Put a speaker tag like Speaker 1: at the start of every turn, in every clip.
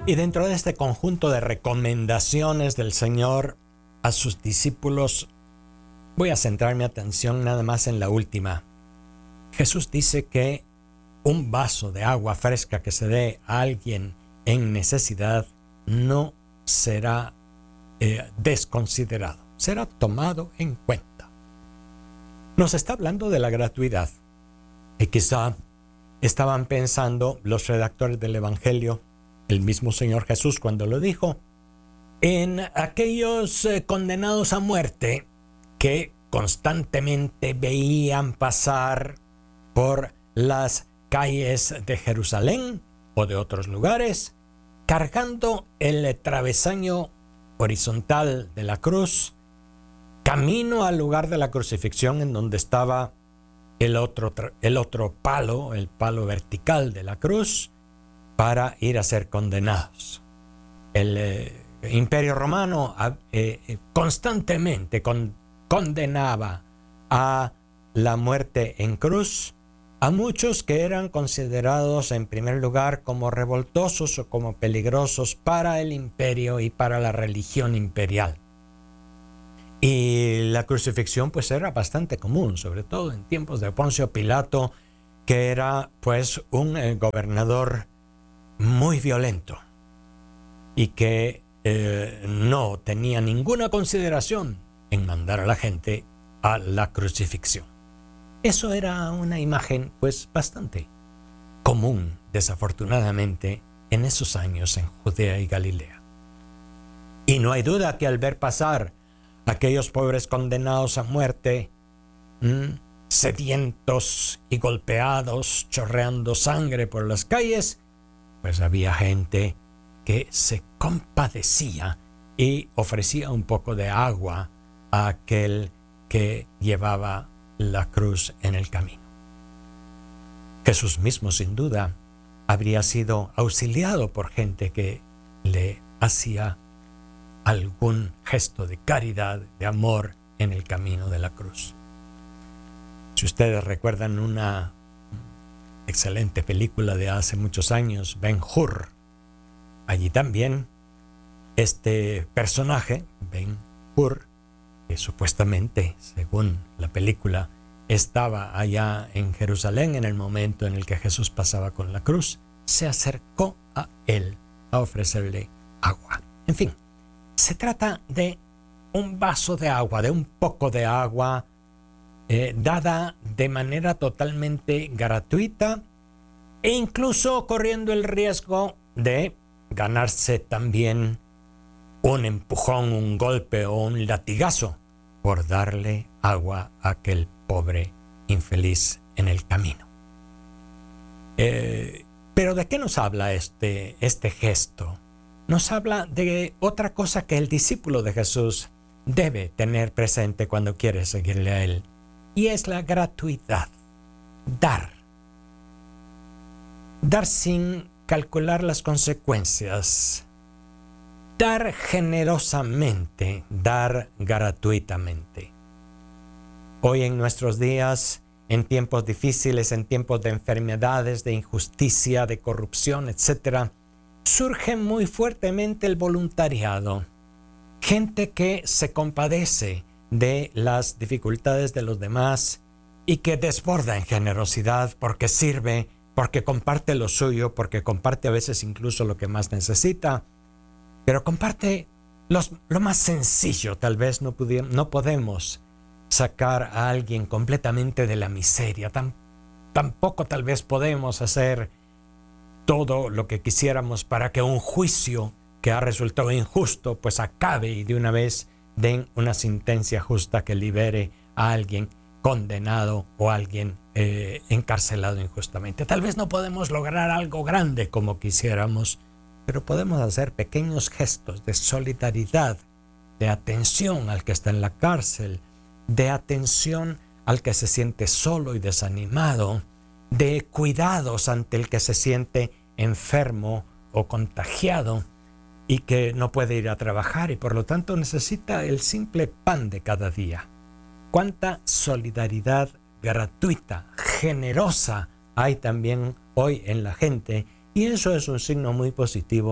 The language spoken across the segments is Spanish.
Speaker 1: Y dentro de este conjunto de recomendaciones del Señor a sus discípulos, voy a centrar mi atención nada más en la última. Jesús dice que un vaso de agua fresca que se dé a alguien en necesidad no será desconsiderado, será tomado en cuenta. Nos está hablando de la gratuidad. Y quizá estaban pensando los redactores del Evangelio, el mismo Señor Jesús cuando lo dijo, en aquellos condenados a muerte que constantemente veían pasar por las calles de Jerusalén o de otros lugares, cargando el travesaño horizontal de la cruz, camino al lugar de la crucifixión en donde estaba el otro palo, el palo vertical de la cruz, para ir a ser condenados. El Imperio Romano constantemente condenaba a la muerte en cruz a muchos que eran considerados en primer lugar como revoltosos o como peligrosos para el imperio y para la religión imperial. Y la crucifixión pues era bastante común, sobre todo en tiempos de Poncio Pilato, que era pues un gobernador muy violento y que no tenía ninguna consideración en mandar a la gente a la crucifixión. Eso era una imagen pues bastante común, desafortunadamente, en esos años en Judea y Galilea. Y no hay duda que al ver pasar aquellos pobres condenados a muerte, sedientos y golpeados, chorreando sangre por las calles, pues había gente que se compadecía y ofrecía un poco de agua a aquel que llevaba la cruz en el camino. Jesús mismo, sin duda, habría sido auxiliado por gente que le hacía algún gesto de caridad, de amor en el camino de la cruz. Si ustedes recuerdan una excelente película de hace muchos años, Ben-Hur, allí también este personaje, Ben-Hur, que supuestamente, según la película, estaba allá en Jerusalén en el momento en el que Jesús pasaba con la cruz, se acercó a él a ofrecerle agua. En fin, se trata de un vaso de agua, de un poco de agua, dada de manera totalmente gratuita e incluso corriendo el riesgo de ganarse también un empujón, un golpe o un latigazo por darle agua a aquel pobre infeliz en el camino. Pero ¿de qué nos habla este gesto? Nos habla de otra cosa que el discípulo de Jesús debe tener presente cuando quiere seguirle a él, y es la gratuidad. Dar sin calcular las consecuencias, dar generosamente, dar gratuitamente. Hoy en nuestros días, en tiempos difíciles, en tiempos de enfermedades, de injusticia, de corrupción, etc., surge muy fuertemente el voluntariado. Gente que se compadece de las dificultades de los demás y que desborda en generosidad porque sirve, porque comparte lo suyo, porque comparte a veces incluso lo que más necesita, pero comparte lo más sencillo. Tal vez no podemos sacar a alguien completamente de la miseria, tampoco tal vez podemos hacer todo lo que quisiéramos para que un juicio que ha resultado injusto pues acabe y de una vez den una sentencia justa que libere a alguien condenado o a alguien encarcelado injustamente. Tal vez no podemos lograr algo grande como quisiéramos, pero podemos hacer pequeños gestos de solidaridad, de atención al que está en la cárcel, de atención al que se siente solo y desanimado, de cuidados ante el que se siente enfermo o contagiado y que no puede ir a trabajar y por lo tanto necesita el simple pan de cada día. Cuánta solidaridad gratuita, generosa hay también hoy en la gente, y eso es un signo muy positivo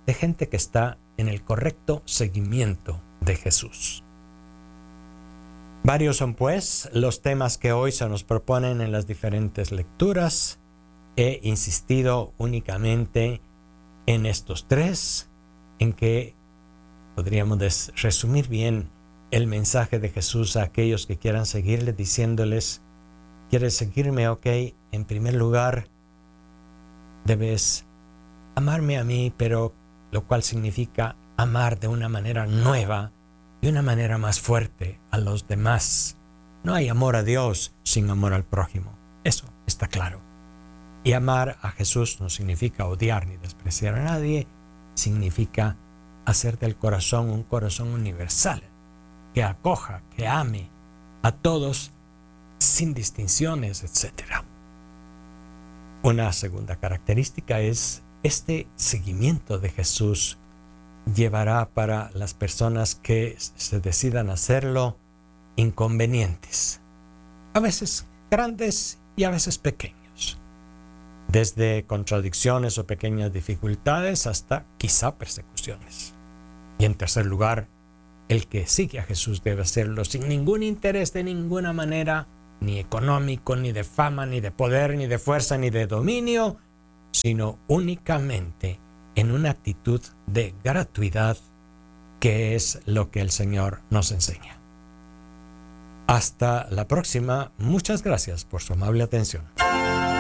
Speaker 1: de gente que está en el correcto seguimiento de Jesús. Varios son pues los temas que hoy se nos proponen en las diferentes lecturas. He insistido únicamente en estos tres, en que podríamos resumir bien el mensaje de Jesús a aquellos que quieran seguirle, diciéndoles: ¿quieres seguirme? Ok, en primer lugar, debes amarme a mí, pero lo cual significa amar de una manera nueva, de una manera más fuerte a los demás. No hay amor a Dios sin amor al prójimo. Eso está claro. Y amar a Jesús no significa odiar ni despreciar a nadie, significa hacer del corazón un corazón universal, que acoja, que ame a todos sin distinciones, etc. Una segunda característica es este seguimiento de Jesús llevará para las personas que se decidan hacerlo inconvenientes, a veces grandes y a veces pequeños, desde contradicciones o pequeñas dificultades hasta quizá persecuciones. Y en tercer lugar, el que sigue a Jesús debe hacerlo sin ningún interés de ninguna manera, ni económico, ni de fama, ni de poder, ni de fuerza, ni de dominio, sino únicamente en una actitud de gratuidad, que es lo que el Señor nos enseña. Hasta la próxima. Muchas gracias por su amable atención.